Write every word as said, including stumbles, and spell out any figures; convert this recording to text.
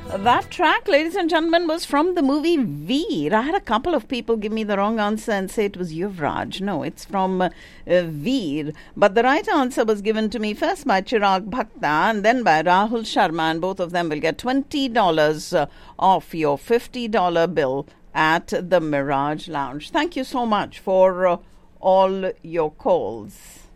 That track, ladies and gentlemen, was from the movie Veer. I had a couple of people give me the wrong answer and say it was Yuvraj. No, it's from uh, uh, Veer. But the right answer was given to me first by Chirag Bhakta and then by Rahul Sharma, and both of them will get twenty dollars uh, off your fifty dollars bill at the Mirage Lounge. Thank you so much for uh, all your calls.